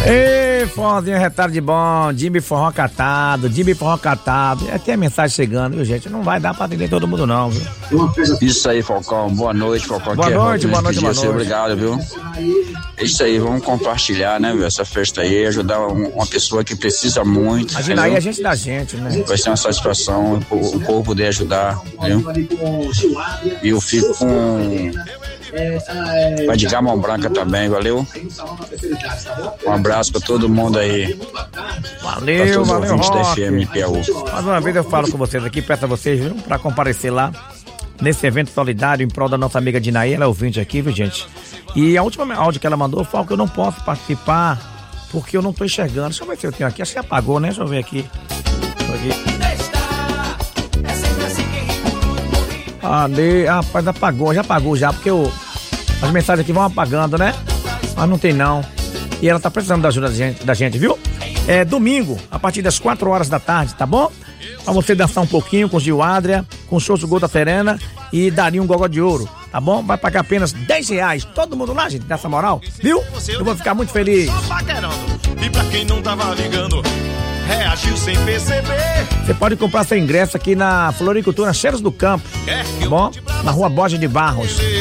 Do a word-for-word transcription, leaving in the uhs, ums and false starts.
Ei, forrozinho retardo de bom, Jimmy Forró catado, Jimmy Forró catado. Aqui é a mensagem chegando, viu, gente? Não vai dar pra atender todo mundo, não, viu? Isso aí, Falcão. Boa noite, Falcão. Boa noite, boa noite, boa noite. Obrigado, viu? É isso aí, vamos compartilhar, né, viu? Essa festa aí, ajudar uma pessoa que precisa muito. Imagina aí a gente da gente, né? Vai ser uma satisfação o povo poder ajudar, viu? E eu fico com... Vai de Gamão Branca também, valeu? Um abraço pra todo mundo aí. Valeu, valeu, Rock. Da Rock. F M P A U. Mais uma vez eu falo com vocês aqui, peço a vocês, viu, pra comparecer lá nesse evento solidário em prol da nossa amiga Dinaí, ela é ouvinte aqui, viu, gente? E a última áudio que ela mandou foi que eu não posso participar porque eu não tô enxergando. Deixa eu ver se eu tenho aqui, acho que apagou, né? Deixa eu ver aqui. Ali, rapaz, apagou, já apagou já, porque o, as mensagens aqui vão apagando, né? Mas não tem não. E ela tá precisando da ajuda da gente, da gente, viu? É domingo, a partir das quatro horas da tarde, tá bom? Pra você dançar um pouquinho com Gil Adria, com o show do Gol da Serena e daria um gogó de ouro, tá bom? Vai pagar apenas dez reais. Todo mundo lá, gente, dessa moral, viu? Eu vou ficar muito feliz. E pra quem não tava ligando, reagiu sem perceber. Você pode comprar seu ingresso aqui na Floricultura Cheiros do Campo, tá bom? Na Rua Borges de Barros.